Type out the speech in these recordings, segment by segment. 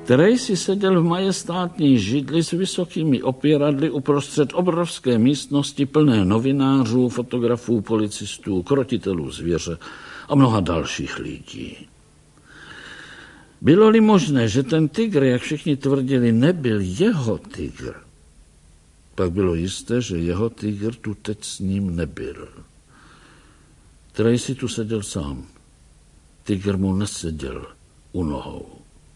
Tracy seděl v majestátní židli s vysokými opěradly uprostřed obrovské místnosti plné novinářů, fotografů, policistů, krotitelů zvěře a mnoha dalších lidí. Bylo-li možné, že ten tygr, jak všichni tvrdili, nebyl jeho tygr, pak bylo jisté, že jeho tygr tu teď s ním nebyl. Tracy tu seděl sám. Tygr mu neseděl u nohou.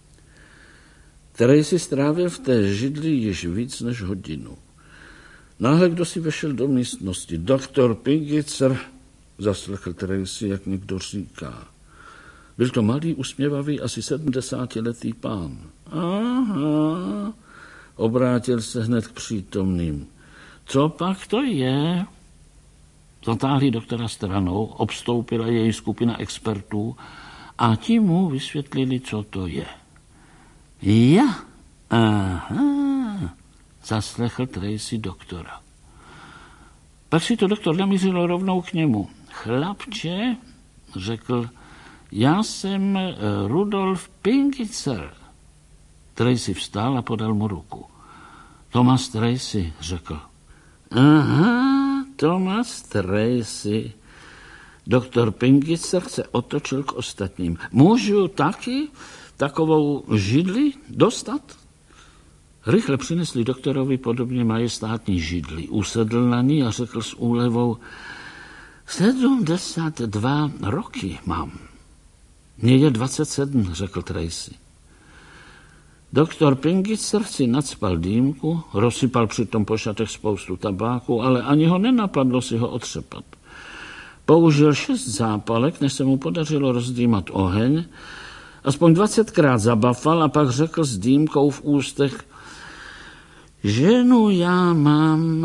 Tracy strávil v té židli již víc než hodinu. Náhle kdo si vešel do místnosti. Doktor Pingitzer, zaslechl Tracy, jak někdo říká. Byl to malý, usměvavý, asi 70letý pán. Aha, obrátil se hned k přítomným. Co pak to je? Zatáhli doktora stranou, obstoupila její skupina expertů a ti mu vysvětlili, co to je. Ja, aha, zaslechl Tracy doktora. Pak si to doktor namířil rovnou k němu. Chlapče, řekl, já jsem Rudolf Pingitzer. Tracy vstál a podal mu ruku. Thomas Tracy, řekl. Aha, Thomas Tracy. Doktor Pingitzer se otočil k ostatním. Můžu taky takovou židli dostat? Rychle přinesli doktorovi podobně majestátní židli. Usedl na ní a řekl s úlevou, 72 roky mám. Mně je 27, řekl Tracy. Doktor Pingitzer si nacpal dýmku, rozsypal přitom po šatech spoustu tabáku, ale ani ho nenapadlo si ho otřepat. Použil 6 zápalek, než se mu podařilo rozdýmat oheň, aspoň 20krát zabafal a pak řekl s dýmkou v ústech, ženu já mám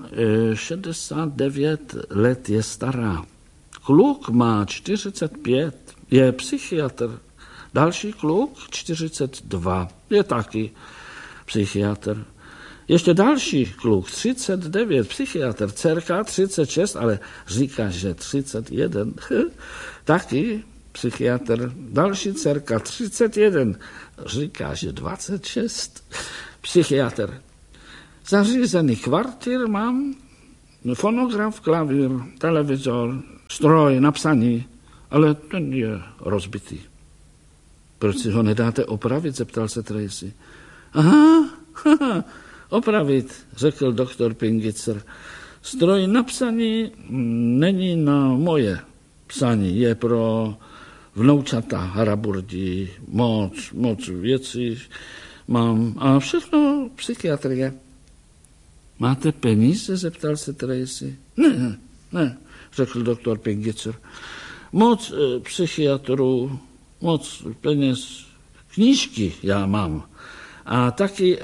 69 let, je stará. Kluk má 45, je psychiatr. Další kluk 42, je taky psychiatr. Ještě další kluk 39, psychiatr. Dcerka 36, ale říká, že 31, taky psychiatr. Další dcerka 31, říká, že 26, psychiatr. Zařízený kvartír mám, fonograf, klavír, televizor, stroj na psaní, ale ten je rozbitý. Proč si ho nedáte opravit, zeptal se Tracy. Aha, opravit, řekl doktor Pingitzer. Stroj na psaní není na moje psaní, je pro vnoučata haraburdi, moc věcí mám a všechno psychiatrie. Máte peníze, zeptal se Tracy. Ne, řekl doktor Pingitzer. Moc psychiatrů, moc peněz, knížky já mám. A taky,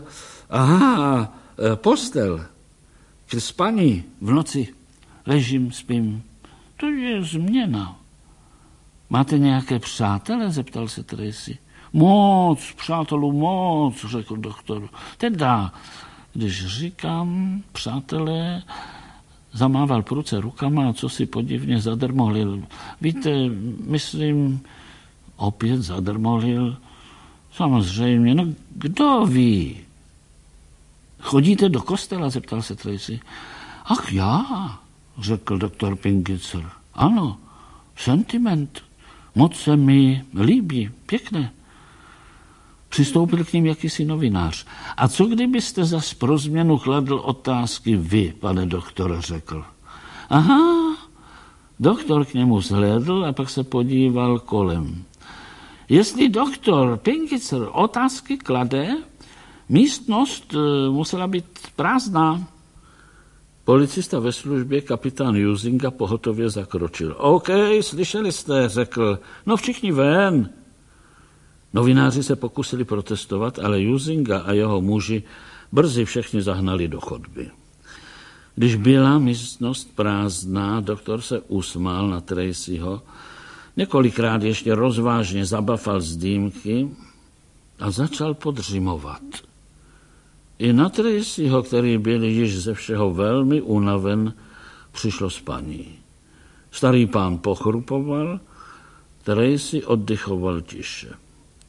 postel k spaní v noci. Ležím, spím. To je změna. Máte nějaké přátele, zeptal se Tracy. Moc, přátelů moc, řekl doktor. Teda, když říkám přátelé, zamával pruce rukama a co si podivně zadrmolil. Víte, myslím, opět zadrmolil. Samozřejmě, no kdo ví? Chodíte do kostela, zeptal se Tracy. Ach já, řekl doktor Pingitzer. Ano, sentiment. Moc se mi líbí, pěkné. Přistoupil k ním jakýsi novinář. A co kdybyste zas pro změnu kladl otázky vy, pane doktore, řekl. Aha, doktor k němu zhlédl a pak se podíval kolem. Jestli doktor Pingitzer otázky klade, místnost musela být prázdná. Policista ve službě, kapitán Jusinga, pohotově zakročil. OK, slyšeli jste, řekl. No všichni ven. Novináři se pokusili protestovat, ale Jusinga a jeho muži brzy všechny zahnali do chodby. Když byla místnost prázdná, doktor se usmál na Tracyho, několikrát ještě rozvážně zabafal z dýmky a začal podřimovat. I na Tracyho, který byl již ze všeho velmi unaven, přišlo spaní. Starý pán pochrupoval, Tracy oddychoval tiše.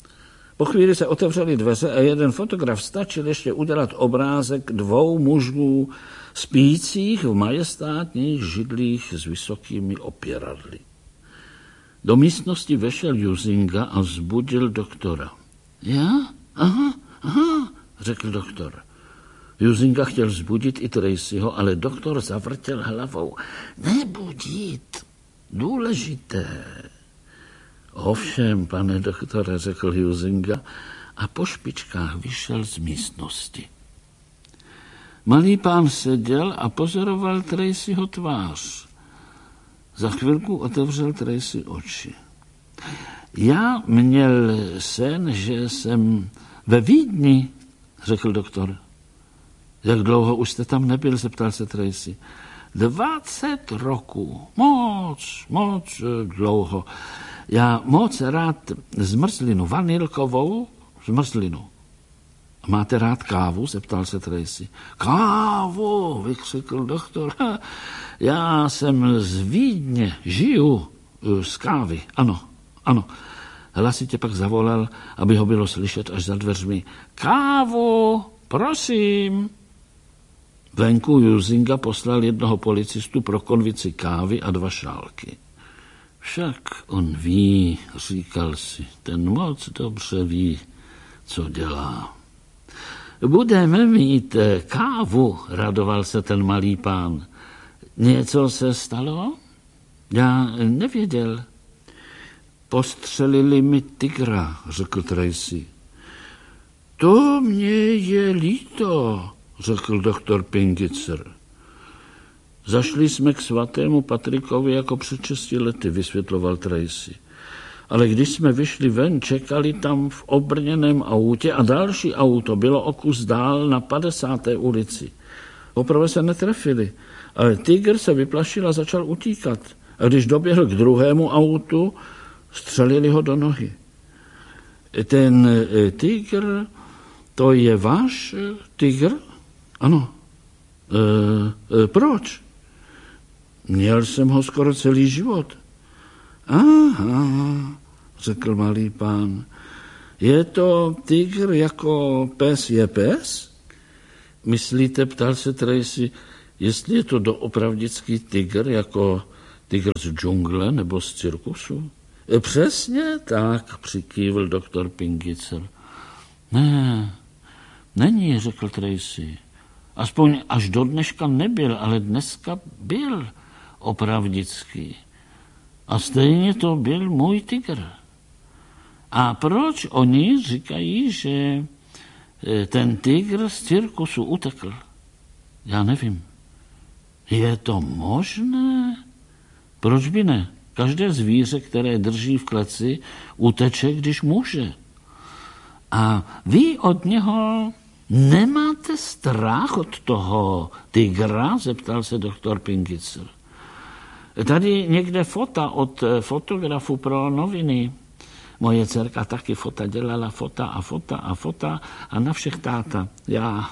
Po chvíli se otevřely dveře a jeden fotograf stačil ještě udělat obrázek 2 mužů spících v majestátních židlích s vysokými opěradly. Do místnosti vešel Juzinga a vzbudil doktora. Já? Aha, řekl doktor. Juzinga chtěl vzbudit i Tracyho, ale doktor zavrtěl hlavou. Nebudit, důležité. Ovšem, pane doktore, řekl Juzinga a po špičkách vyšel z místnosti. Malý pán seděl a pozoroval Tracyho tvář. Za chvilku otevřel Tracy oči. Já měl sen, že jsem ve Vídni, řekl doktor. Jak dlouho už jste tam nebyl, zeptal se Tracy. 20 roků. Moc dlouho. Já moc rád zmrzlinu, vanilkovou zmrzlinu. Máte rád kávu? Zeptal se Tracy. Kávu, vykřikl doktor. Já jsem z Vídně, žiju z kávy. Ano. Hlasitě pak zavolal, aby ho bylo slyšet až za dveřmi. Kávu, prosím. Venku Juzinga poslal jednoho policistu pro konvici kávy a 2 šálky. Však on ví, říkal si, ten moc dobře ví, co dělá. Budeme mít kávu, radoval se ten malý pán. Něco se stalo? Já nevěděl. Postřelili mi tygra, řekl Tracy. To mě je líto, řekl doktor Pingitzer. Zašli jsme k svatému Patrikovi jako před 6 lety, vysvětloval Tracy. Ale když jsme vyšli ven, čekali tam v obrněném autě a další auto bylo o kus dál na 50. ulici. Poprvé se netrefili, ale tygr se vyplašil a začal utíkat. A když doběhl k druhému autu, střelili ho do nohy. Ten tygr, to je váš tygr? Ano. Proč? Měl jsem ho skoro celý život. Aha, řekl malý pán. Je to tygr jako pes je pes? Myslíte, ptal se Tracy, jestli je to doopravdický tygr jako tygr z džungle nebo z cirkusu? Přesně tak, přikývl doktor Pingitzer. Ne, není, řekl Tracy. Aspoň až do dneška nebyl, ale dneska byl opravdický. A stejně to byl můj tygr. A proč oni říkají, že ten tygr z cirkusu utekl? Já nevím. Je to možné? Proč by ne? Každé zvíře, které drží v kleci, uteče, když může. A vy od něho nemáte strach od toho tygra? Zeptal se doktor Pingitzer. Tady někde fota od fotografu pro noviny. Moje dcerka taky fota dělala, fota a na všech táta. Já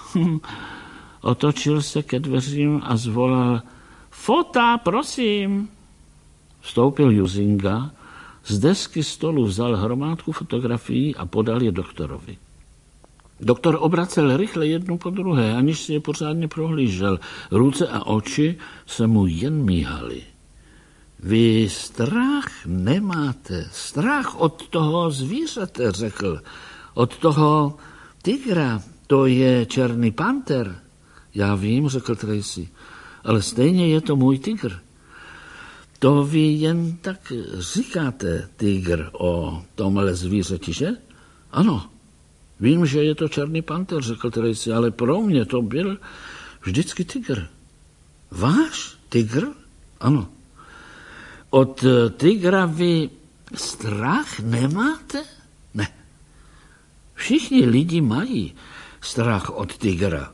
otočil se ke dveřím a zvolal fota, prosím. Vstoupil Juzinga, z desky stolu vzal hromádku fotografií a podal je doktorovi. Doktor obracel rychle jednu po druhé, aniž si je pořádně prohlížel. Ruce a oči se mu jen míhaly. Vy strach nemáte, strach od toho zvířete, řekl. Od toho tygra, to je černý panter. Já vím, řekl Tracy, ale stejně je to můj tygr. To vy jen tak říkáte, tygr, o tomhle zvířeti, že? Ano, vím, že je to černý panter, řekl Tracy, ale pro mě to byl vždycky tygr. Váš tygr? Ano. Od tygra vy strach nemáte? Ne. Všichni lidi mají strach od tygra.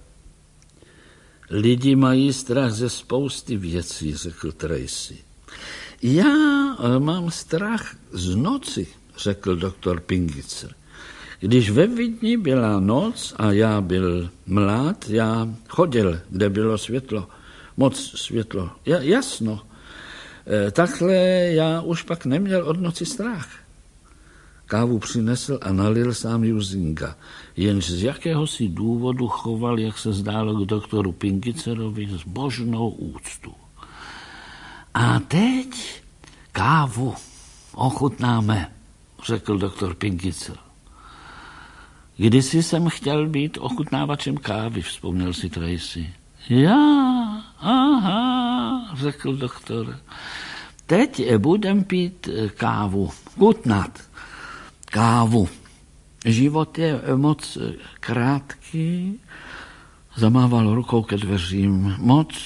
Lidi mají strach ze spousty věcí, řekl Tracy. Já mám strach z noci, řekl doktor Pingitzer. Když ve Vídni byla noc a já byl mlád, já chodil, kde bylo světlo, moc světlo, jasno. Takhle já už pak neměl od noci strach. Kávu přinesl a nalil sám Juzinka, jenž z jakéhosi důvodu choval, jak se zdálo, k doktoru Pingicerovi zbožnou úctu. A teď kávu ochutnáme, řekl doktor Pingicer. Kdysi jsem chtěl být ochutnávačem kávy, vzpomněl si Tracy. Já, aha, řekl doktor. Teď budem pít kávu, chutnat kávu. Život je moc krátký, zamával rukou ke dveřím.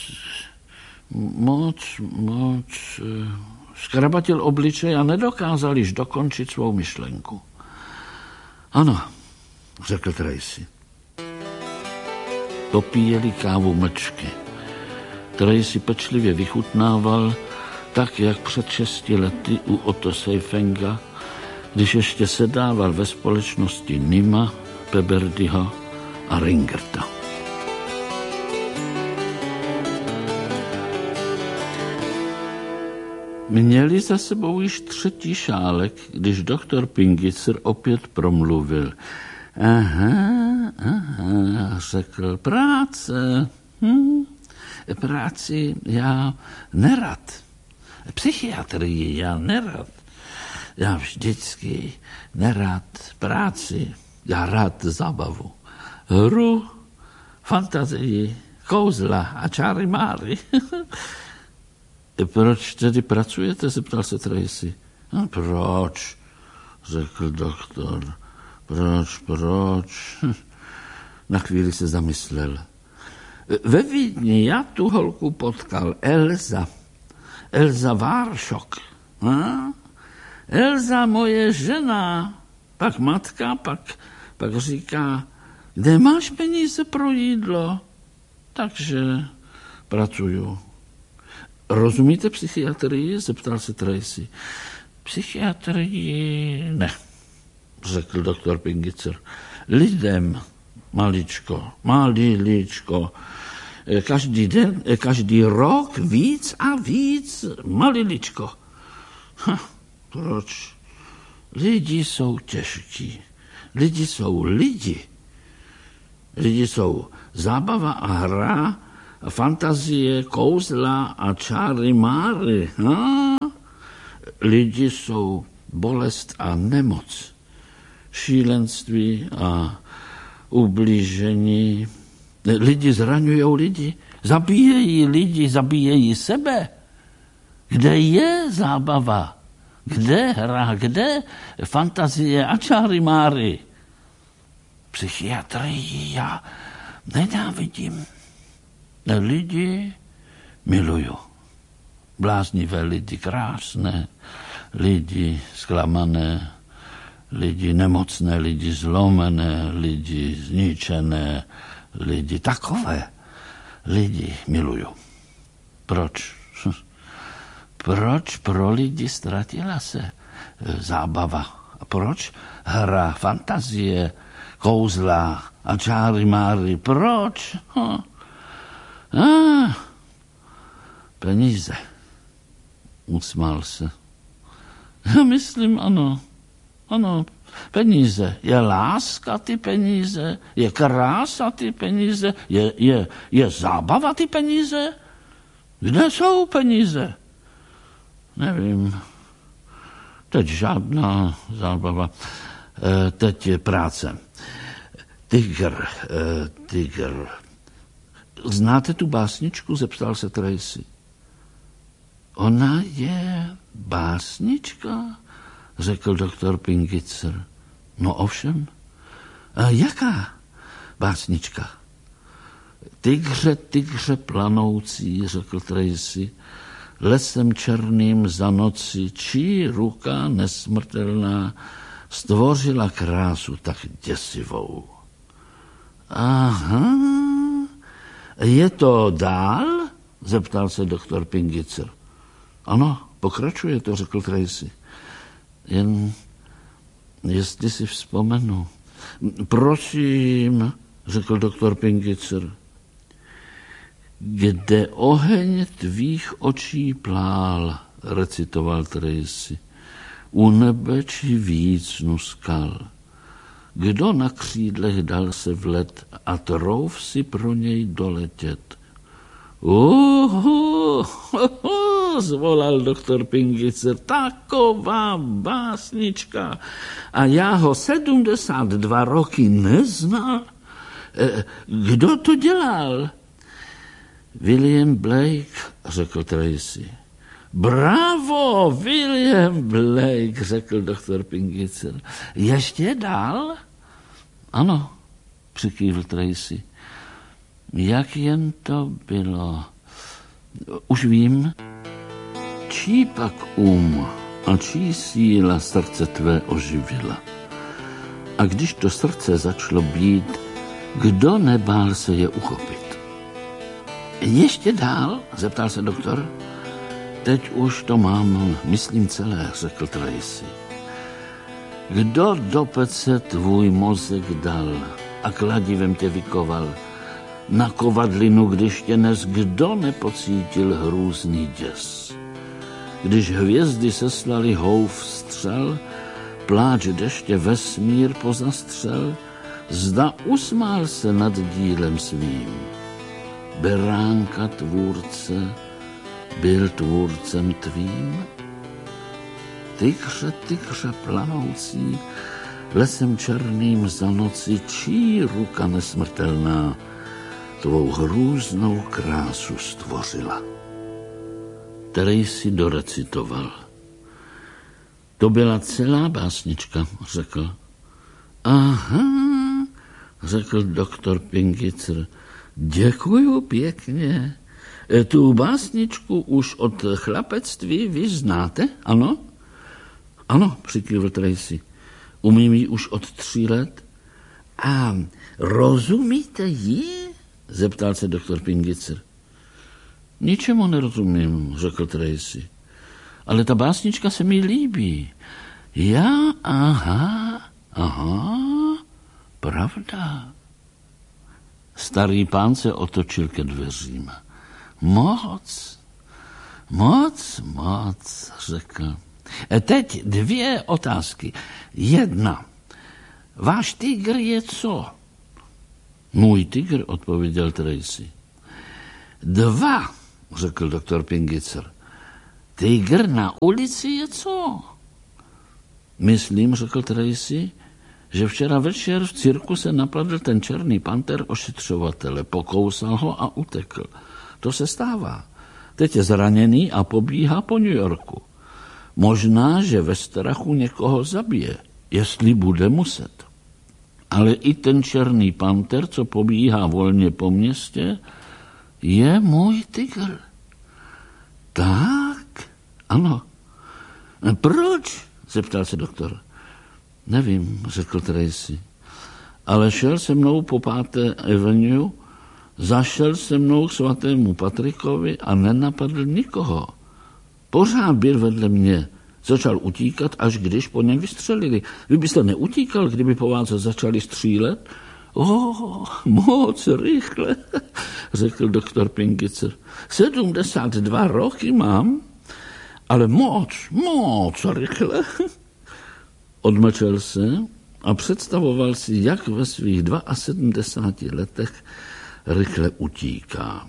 Moc, skrabatil obličej a nedokázal již dokončit svou myšlenku. Ano, řekl Tracy. Popíjeli kávu mlčky. Tracy pečlivě vychutnával, tak jak před 6 lety u Otto Seifenga, když ještě sedával ve společnosti Nima, Peberdyho a Ringerta. Měli za sebou již 3. šálek, když doktor Pingicer opět promluvil. Aha, řekl, práce. Práci já nerad. Psychiatrii já nerad. Já vždycky nerad práci. Já rád zábavu. Hru, fantazii, kouzla a čáry máry. Proč tedy pracujete, zeptal se Tracy. No, proč, řekl doktor. Proč? Na chvíli se zamyslel. Ve Vídni já tu holku potkal, Elza Váršok. Elza moje žena, pak matka, pak říká, kde máš peníze pro jídlo? Takže pracuju. Rozumíte psychiatrii? Zeptal se Tracy. Psychiatrii ne, řekl doktor Pingicer. Lidem malíčko. Každý rok víc a víc maliličko. Proč? Lidi jsou těžký. Lidi jsou lidi. Lidi jsou zábava a hra, fantazie, kouzla a čáry máry. Lidi jsou bolest a nemoc, šílenství a ublížení. Lidi zraňujou lidi, zabíjejí sebe. Kde je zábava? Kde hra? Kde fantazie a čáry máry? Psychiatrii já nenávidím. Lidi miluju. Bláznivé lidi, krásné lidi, zklamané lidi, nemocné lidi, zlomené lidi, zničené lidi, takové lidi miluju. Proč? Proč pro lidi ztratila se zábava? Proč hra, fantazie, kouzla a čáry máry? Proč? Peníze. Usmál se. Já myslím, ano, peníze. Je láska ty peníze? Je krása ty peníze? Je zábava ty peníze? Kde jsou peníze? Nevím. Teď žádná zábava. Teď je práce. Tygr. Znáte tu básničku? Zeptal se Tracy. Ona je básnička, řekl doktor Pingicer. No ovšem. Jaká básnička? Tygře planoucí, řekl Tracy, lesem černým za noci, čí ruka nesmrtelná stvořila krásu tak děsivou. Aha, je to dál? Zeptal se doktor Pingicer. Ano, pokračuje to, řekl Tracy. Jen jestli si vzpomenu. Prosím, řekl doktor Pingicer. Kde oheň tvých očí plál, recitoval Tracy. u nebe či vícnu skal. Kdo na křídlech dal se vlet a trouf si pro něj doletět? Zvolal doktor Pingicer, taková básnička. A já ho 72 roky neznal. Kdo to dělal? William Blake, řekl Tracy. Bravo, William Blake, řekl doktor Pingicer. Ještě dál? Ano, přikývl Tracy. Jak jen to bylo. Už vím, čí pak a čí síla srdce tvé oživila. A když to srdce začalo být, kdo nebál se je uchopit? Ještě dál? Zeptal se doktor. Teď už to mám, myslím celé, řekl Tracy. Kdo do pece tvůj mozek dal a kladivem tě vykoval? Na kovadlinu, když tě nes, kdo nepocítil hrůzný děs? Když hvězdy seslali houf střel, pláč deště vesmír pozastřel, zda usmál se nad dílem svým. Beránka tvůrce byl tvůrcem tvým? Tygře planoucí, lesem černým za noci, čí ruka nesmrtelná tvou hrůznou krásu stvořila. Tracy dorecitoval. To byla celá básnička, řekl. Aha, řekl doktor Pingicer. Děkuju pěkně. Tu básničku už od chlapectví vy znáte, ano? Ano, přikývl Tracy. Umím ji už od 3 let. A rozumíte ji? Zeptal se doktor Pingicer. Ničemu nerozumím, řekl Tracy. Ale ta básnička se mi líbí. Já, aha, pravda. Starý pán se otočil ke dveřím. Moc, řekl. Teď 2 otázky. 1. Váš tygr je co? Můj tygr, odpověděl Tracy. 2, řekl doktor Pingicer. Tygr na ulici je co? Myslím, řekl Tracy, že včera večer v cirkuse napadl ten černý panter ošetřovatele, pokousal ho a utekl. To se stává. Teď je zraněný a pobíhá po New Yorku. Možná, že ve strachu někoho zabije, jestli bude muset. Ale i ten černý panter, co pobíhá volně po městě, je můj tygr. Tak, ano. Proč? Zeptal se doktor. Nevím, řekl Tracy. Ale šel se mnou po 5. Avenue, zašel se mnou k svatému Patrikovi a nenapadl nikoho. Pořád byl vedle mě. Začal utíkat, až když po něm vystřelili. Vy byste neutíkal, kdyby po vás začali střílet? Moc rychle, řekl doktor Pingicer. 72 roky mám, ale moc rychle. Odmlčel se a představoval si, jak ve svých 72 letech rychle utíká.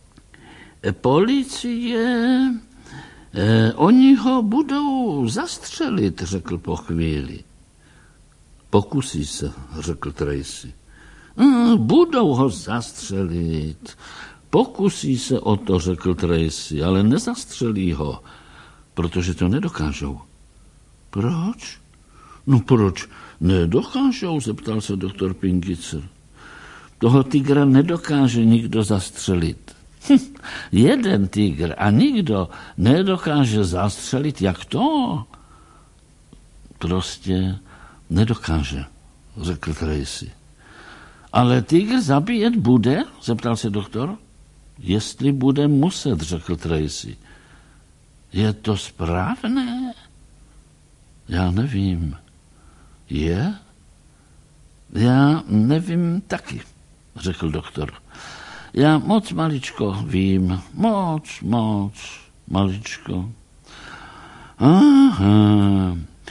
Policie, oni ho budou zastřelit, řekl po chvíli. Pokusí se, řekl Tracy. Budou ho zastřelit. Pokusí se o to, řekl Tracy, ale nezastřelí ho, protože to nedokážou. Proč? No proč nedokážou, zeptal se doktor Pingicer. Toho tygra nedokáže nikdo zastřelit. Jeden tygr a nikdo nedokáže zastřelit, jak to? Prostě nedokáže, řekl Tracy. Ale tygr zabíjet bude, zeptal se doktor. Jestli bude muset, řekl Tracy. Je to správné? Já nevím. Je? Já nevím taky, řekl doktor. Já moc maličko vím, moc maličko. Aha,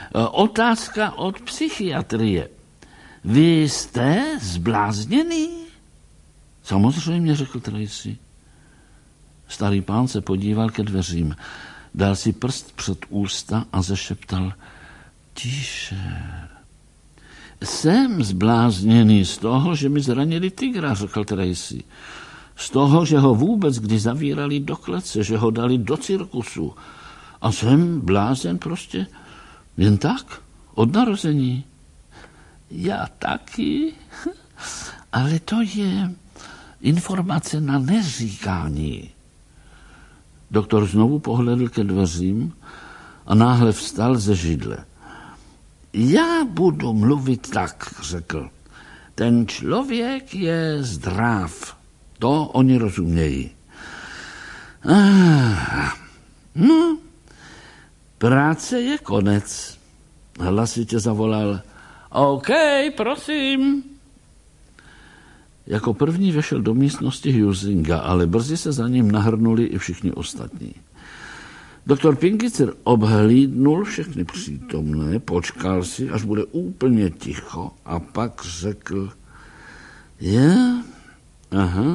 Otázka od psychiatrie. Vy jste zblázněný? Samozřejmě, řekl Tracy. Starý pán se podíval ke dveřím, dal si prst před ústa a zašeptal: tiše. Jsem zblázněný z toho, že mi zranili tygra, řekl Tracy. Z toho, že ho vůbec kdy zavírali do klece, že ho dali do cirkusu. A jsem blázen prostě jen tak, od narození. Já taky, ale to je informace na neříkání. Doktor znovu pohledl ke dveřím a náhle vstal ze židle. Já budu mluvit tak, řekl. Ten člověk je zdrav. To oni rozumějí. No, práce je konec. Hlasitě zavolal. OK, prosím. Jako první vešel do místnosti Husinga, ale brzy se za ním nahrnuli i všichni ostatní. Doktor Pingicer obhlídnul všechny přítomné, počkal si, až bude úplně ticho a pak řekl: aha,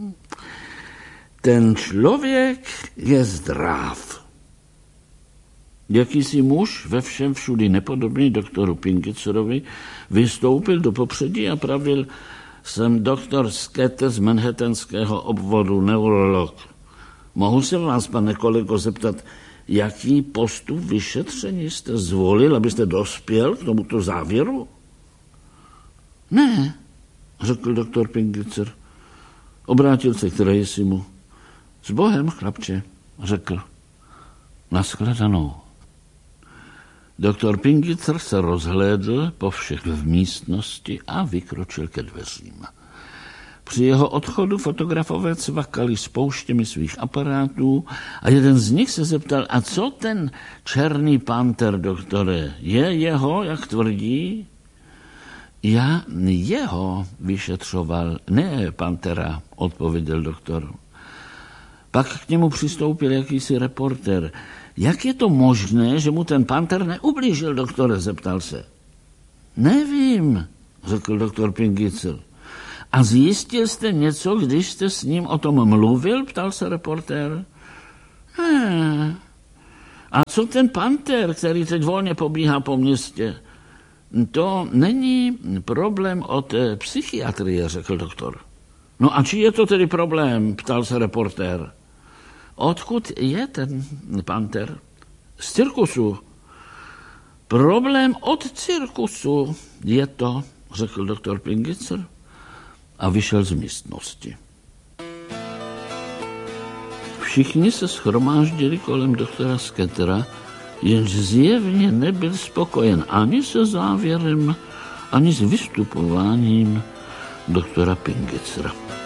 ten člověk je zdrav. Jakýsi muž, ve všem všudy nepodobný doktoru Pingicerovi, vystoupil do popředí a pravil: jsem doktor Sketer z manhattanského obvodu, neurolog. Mohu se vás, pane kolego, zeptat, jaký postup vyšetření jste zvolil, abyste dospěl k tomuto závěru? Ne, řekl doktor Pingicer. Obrátil se k Tracymu. S Bohem, chlapče, řekl. Nashledanou. Doktor Pingicer se rozhlédl po všech v místnosti a vykročil ke dveřím. Při jeho odchodu fotografové cvakali spouštěmi svých aparátů a jeden z nich se zeptal: a co ten černý panter, doktore? Je jeho, jak tvrdí? Já jeho vyšetřoval, ne pantera, odpověděl doktor. Pak k němu přistoupil jakýsi reportér. Jak je to možné, že mu ten panter neublížil, doktore, zeptal se. Nevím, řekl doktor Pingicer. A zjistil jste něco, když jste s ním o tom mluvil, ptal se reportér. Ne. A co ten panter, který teď volně pobíhá po městě? To není problém od psychiatrie, řekl doktor. No a čí je to tedy problém, ptal se reportér. Odkud je ten panter? Z cirkusu. Problém od cirkusu je to, řekl doktor Pingicer a vyšel z místnosti. Všichni se shromáždili kolem doktora Sketera, jenž zjevně nebyl spokojen ani se závěrem, ani s vystupováním doktora Pingicera.